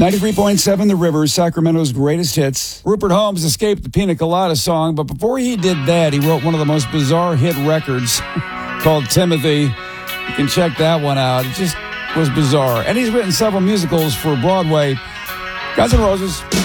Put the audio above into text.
93.7 The River, Sacramento's greatest hits. Rupert Holmes escaped the Pina Colada song, but before he did that, he wrote one of the most bizarre hit records called Timothy. You can check that one out. It just was bizarre. And he's written several musicals for Broadway. Guns N' Roses.